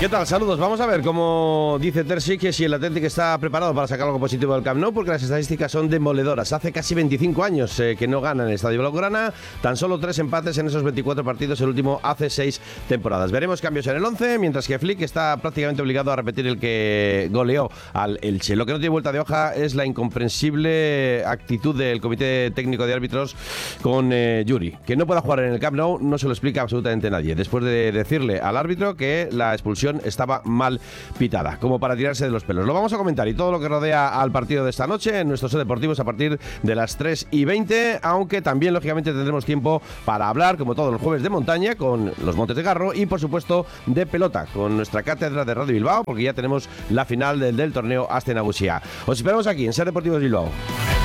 ¿Qué tal? Saludos. Vamos a ver cómo dice Terzic que si el Athletic está preparado para sacar algo positivo del Camp Nou, porque las estadísticas son demoledoras. Hace casi 25 años que no gana en el Estadio Blaugrana, tan solo 3 empates en esos 24 partidos, el último hace 6 temporadas. Veremos cambios en el 11, mientras que Flick está prácticamente obligado a repetir el que goleó al Elche. Lo que no tiene vuelta de hoja es la incomprensible actitud del Comité Técnico de Árbitros con Yuri. Que no pueda jugar en el Camp Nou no se lo explica absolutamente nadie, después de decirle al árbitro que la expulsión estaba mal pitada, como para tirarse de los pelos. Lo vamos a comentar y todo lo que rodea al partido de esta noche en nuestros deportivos a partir de las 3:20, aunque también lógicamente tendremos tiempo para hablar, como todos los jueves, de montaña con los Montes de Garro y por supuesto de pelota con nuestra cátedra de Radio Bilbao, porque ya tenemos la final del torneo Aste Nagusia. Os esperamos aquí en Ser Deportivos Bilbao.